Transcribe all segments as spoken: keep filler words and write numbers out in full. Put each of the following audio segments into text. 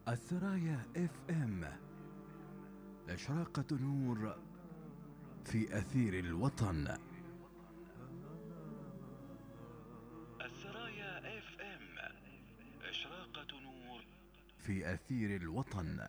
السرايا اف ام، إشراقة نور في أثير الوطن. السرايا اف ام، إشراقة نور في أثير الوطن.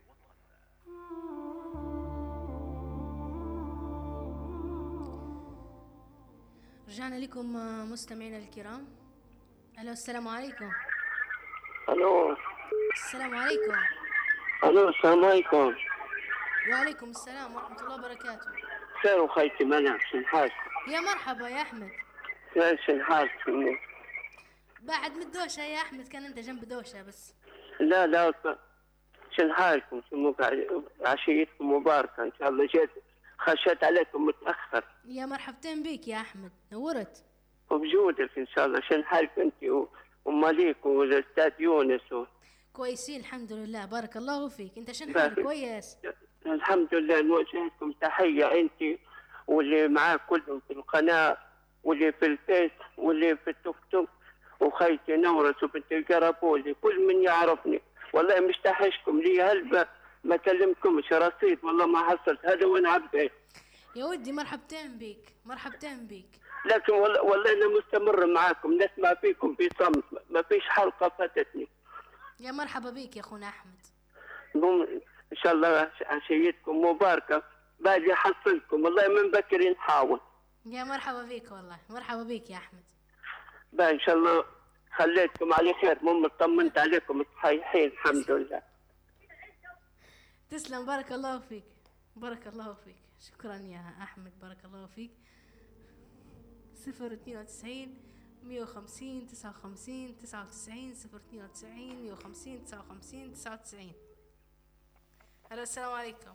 رجعنا لكم مستمعينا الكرام. الو، السلام عليكم. الو السلام عليكم. الو السلام عليكم. وعليكم السلام ورحمة الله وبركاته. خير وخيتي منع شنحاس. يا مرحبا يا أحمد. لا شنحاس. بعد من الدوشة يا أحمد، كان أنت جنب دوشة بس. لا لا شنحالكم سموك عشيتكم مباركة إن شاء الله. جيت خشيت عليكم متأخر. يا مرحبتين بيك يا أحمد، نورت وبجودك إن شاء الله. شنحالك أنت وماليك والأستاذ يونس و... كويسين الحمد لله، بارك الله فيك. أنت شن حالك؟ كويس الحمد لله. نوجه لكم تحية أنت واللي معاك كلهم في القناة واللي في الفيس واللي في التوك توك وخيتي نورس وبنت القربولي، كل من يعرفني. والله مشتحشكم لي هلبة ما كلمكمش رصيد، والله ما حصلت هذا وين عبيت يا ودي. مرحبتين بيك مرحبتين بيك. لكن والله, والله أنا مستمر معاكم، نسمع فيكم في صمت، ما فيش حلقة فاتتني. يا مرحبا بيك يا أخونا أحمد. إن شاء الله عشيتكم مباركة. باجي أحصلكم والله من بكري نحاول. يا مرحبا بيك والله، مرحبا بيك يا أحمد. بقى إن شاء الله خليتكم على خير، مو طمنت عليكم صحيحين الحمد لله. تسلم، بارك الله فيك بارك الله فيك. شكرا يا أحمد، بارك الله فيك. صفر اثنين وتسعين مية وخمسين تسعة وخمسين تسعة وتسعين صفر اثنين وتسعين مية وخمسين تسعة وخمسين تسعة وتسعين. ألو، السلام عليكم.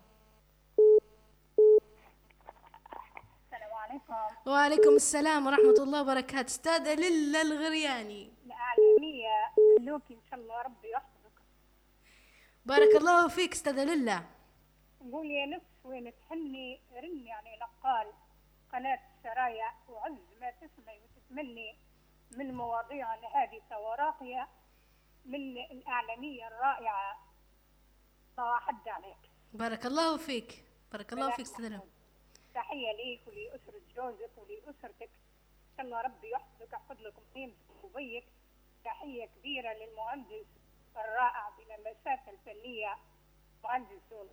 السلام عليكم. وعليكم السلام ورحمة الله وبركاته. استاذة للا الغرياني الإعلامية ملوكي إن شاء الله ربي يحفظك. بارك الله فيك استاذة للا. نقول يا نفس وين تحني رني يعني نقال قناة السرايا، وعز ما تسمعي وتتمني من مواضيع هادفة وراقية من الإعلامية الرائعة. الله حد عليك. بارك الله فيك بارك الله فيك استاذة للا. تحية ليك ولأسرة جوزك ولأسرتك، إن شاء الله ربي يحفظك يحفظ لكم قيمتك وبيك. تحية كبيرة للمهندس الرائع بلمسات الفنية مهندس دون.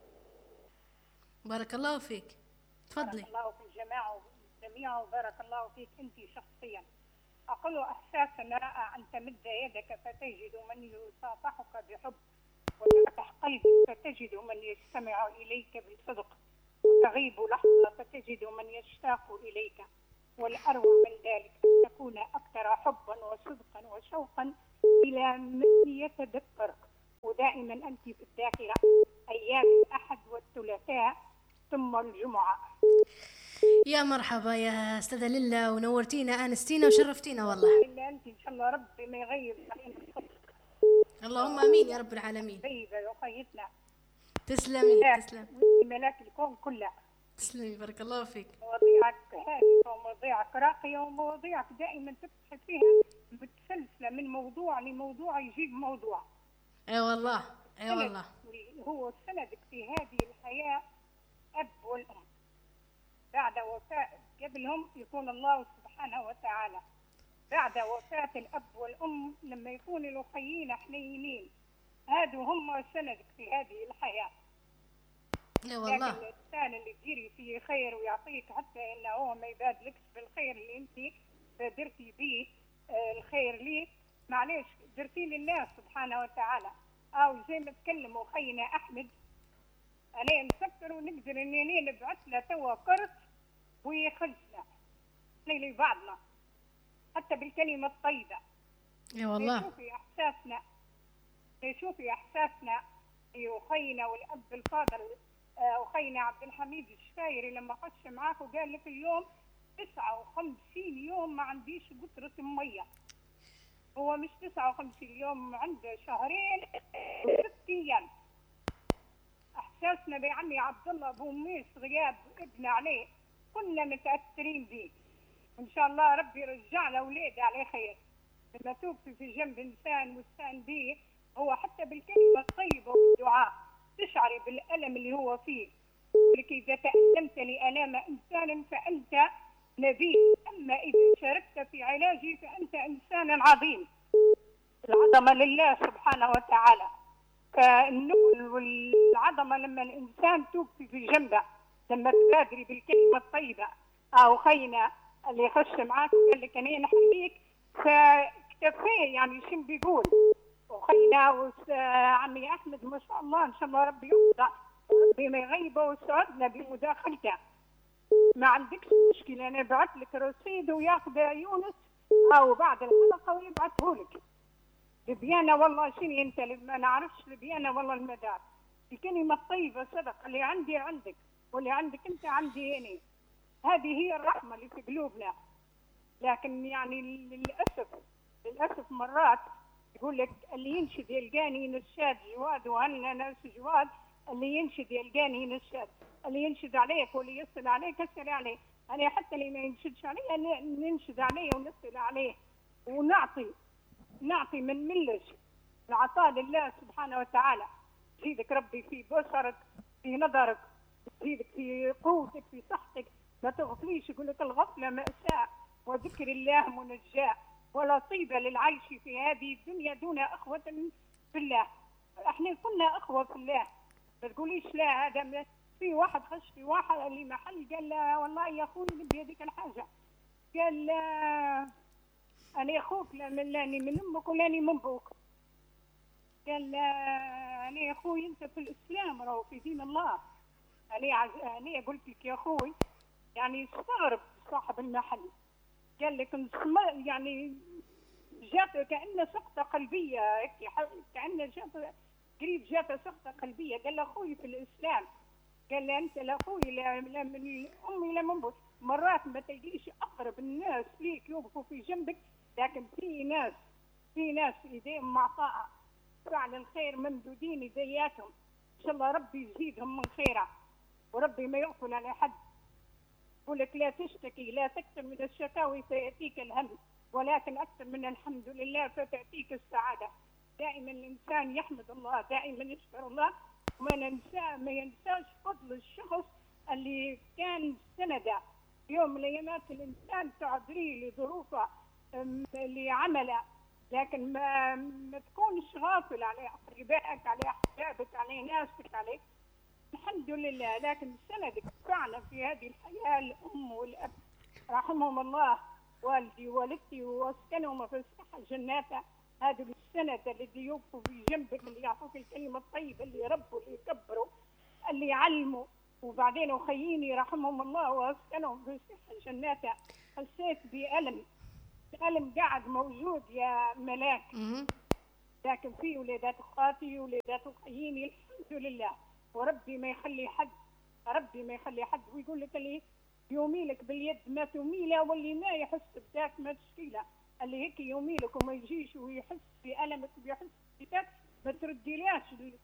بارك الله فيك، تفضلي. بارك الله في الجماعة جميعا وبارك الله فيك أنت شخصيا. أقول إحساس رائع أن تمد يدك فتجد من يصافحك بحب، وتفتح قلبك فتجد من يستمع إليك بصدق، وتغيب لحظة فتجد من يشتاق إليك. والأروع من ذلك أن تكون أكثر حبا وصدقا وشوقا إلى من يتذكرك. ودائما أنت في الذاكرة أيام الأحد والثلاثاء ثم الجمعة. يا مرحبا يا استاذة للا، ونورتينا انستينا وشرفتينا والله. إلا أنت إن شاء الله ربي ما يغيب علينا صدقك. اللهم امين يا رب العالمين. طيبة وخيتنا. تسلمي تسلمي. ملاك الكون كله. تسلمي بارك الله فيك. مواضيعك هادفة ومواضيعك راقية ومواضيعك دائما تبحث فيها متسلسلة من موضوع لموضوع يجيب موضوع. اي والله اي والله. هو سندك في هذه الحياة أب والأم. بعد وفاة قبلهم يكون الله سبحانه وتعالى. بعد وفاة الأب والأم لما يكون الأخيين حنينين، هادو هم سندك في هذه الحياة. اي والله. لكن الإنسان اللي تجري فيه خير ويعطيك حتى إنه هو ما يبادلكش بالخير اللي أنت درتي به الخير ليه، معليش درتي لله سبحانه وتعالى. أو زي ما تكلم أخينا أحمد، أنا نفكر ونقدر إنني نبعث له توا كرت ويخلصنا لبعضنا حتى بالكلمة الطيبة. اي والله. شوفي إحساسنا شوفي إحساسنا يا أخينا والأب الفاضل أخينا عبد الحميد الشفايري لما خش معاك وقال لك اليوم تسعة وخمسين يوم ما عنديش قطرة مية. هو مش تسعة وخمسين يوم، عنده شهرين وست أيام. إحساسنا بعمي عبد الله أبو ميس غياب ابن عليه كنا متأثرين به. وإن شاء الله ربي يرجع له أولاده على خير. لما توقفي في جنب إنسان واستان به هو حتى بالكلمة الطيبة والدعاء تشعري بالألم اللي هو فيه. لك إذا تألمت لآلام إنسان فأنت نبي، أما إذا شاركت في علاجي فأنت إنسان عظيم. العظمة لله سبحانه وتعالى. فالنبل والعظمة لما الإنسان توقفي في جنبه، لما تبادري بالكلمة الطيبة. أو خينا اللي يخش معاك قال لك أنا نحييك فاكتفيه، يعني شو بيقول. وخينا وعمي أحمد ما شاء الله إن شاء الله ربي يرضى، ربي ما يغيبه ويسعدنا بمداخلته. ما عندكش مشكلة، أنا بعت لك رصيد وياخذ يونس أو بعد الحلقة ويبعته لك. لبيانة والله شنو أنت ما نعرفش لبيانة والله المدار. الكلمة الطيبة صدق، اللي عندي عندك واللي عندك أنت عندي أنا. هذه هي الرحمة اللي في قلوبنا. لكن يعني للأسف للأسف مرات يقول لك اللي ينشد يلقاني نشاد جواد، وهنا ناس جواد. اللي ينشد يلقاني نشاد، اللي ينشد عليك واللي يصل عليك اسال عليه. انا حتى اللي ما ينشدش عليه ننشد عليه ونسال عليه ونعطي نعطي من ملش. العطاء لله سبحانه وتعالى. يزيدك ربي في بصرك، في نظرك، يزيدك في قوتك، في صحتك. ما تغفليش. يقول لك الغفله مأساة وذكر الله منجاه، ولا طيبه للعيش في هذه الدنيا دون اخوه في الله. احنا كنا اخوه في الله. ما تقوليش لا هذا. في واحد خش في واحد اللي محل قال له والله يا اخوي نبي هذيك الحاجه، قال له انا اخوك لاني من امك ولاني من ابوك. قال له انا يا اخوي انت في الاسلام راهو في دين الله. انا عز... انا قلت لك يا اخوي يعني استغرب صاحب المحل. قال لك يعني جات كأنه سقطه قلبيه هيك، كأنه جات قريب جاته سقطه قلبيه. قال له اخوي في الاسلام. قال له انت لا اخوي لا من امي لا من ابوي. مرات ما تلقيش اقرب الناس ليك يوقفوا في جنبك، لكن في ناس في ناس ايديهم معطاءه فعل الخير ممدودين يدياتهم. ان شاء الله ربي يزيدهم من خيره، وربي ما يغفل على حد. يقول لك لا تشتكي، لا تكثر من الشكاوي فياتيك الهم، ولكن اكثر من الحمد لله فتاتيك السعاده. دائما الانسان يحمد الله، دائما يشكر الله، وما ننسى ما ينساش فضل الشخص اللي كان سنده يوم من الايامات. الانسان تعذريه لظروفه لعمله، لكن ما ما تكونش غافل على اقربائك، على احبابك، على ناسك، عليك الحمد لله. لكن سندك فعلا في هذه الحياه الام والاب رحمهم الله، والدي ووالدتي واسكنهم في الصحه جناته. هذا السند الذي يوقفوا في جنبك، اللي يعطوك الكلمه الطيبه، اللي يربوا، اللي يكبروا، اللي يعلموا. وبعدين اخييني رحمهم الله واسكنهم في الصحه جناته. حسيت بألم الألم قاعد موجود يا ملاك، لكن في ولادات اخواتي ولادات اخييني الحمد لله. وربي ما يخلي حد، ربي ما يخلي حد. ويقول لك اللي يوميلك باليد ما تميله، واللي ما يحس بذاك ما تشكيله. اللي هيك يوميلك وما يجيش ويحس بألمك ويحس بذاك ما ترديلاش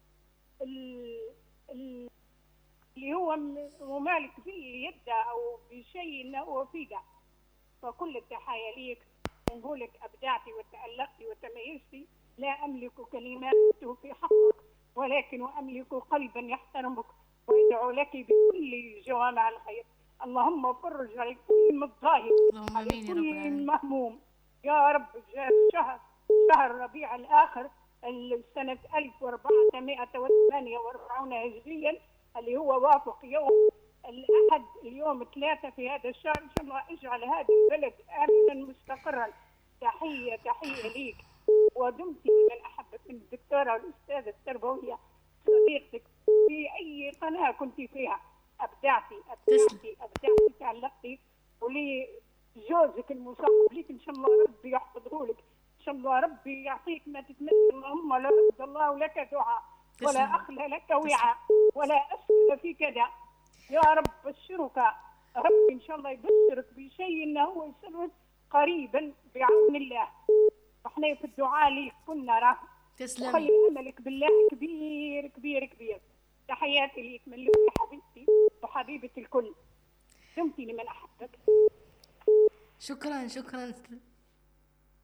اللي هو ممالك فيه يده او بشيء انه هو فيه. فكل التحايا ليك، ونقول لك ابدعتي وتألقتي وتميزتي. لا املك كلمات في حقك، ولكن املك قلبا يحترمك، ويدعو لك بكل جوامع الخير. اللهم فرج على كل متظاهر، على كل مهموم يا رب. جاء شهر شهر ربيع الاخر السنه ألف وأربعمائة وثمانية وأربعين هجريا، اللي هو وافق يوم الأحد اليوم ثلاثة في هذا الشهر. إن شاء الله اجعل هذا البلد آمنا مستقرا. تحية تحية ليك، ودمتي من أحبك من الدكتورة والأستاذة التربوية صديقتك في أي قناة كنت فيها. أبدعتي أبدعتي أبدعتي تعلقتي، ولي جوزك المصاحب ليك إن شاء الله ربي يحفظه لك. إن شاء الله ربي يعطيك ما تتمنى. اللهم لا رد الله لك دعاء، ولا أخلى لك وعاء، ولا أسأل في كذا. يا رب بشرك ربي إن شاء الله يبشرك بشيء إنه هو يسرك قريبا بعون الله. احنا في الدعاء ليك كنا راه. تسلمي. وخلي أملك بالله كبير كبير كبير. تحياتي ليك من لك حبيبتي وحبيبة الكل. دمتي لمن أحبك. شكرا شكرا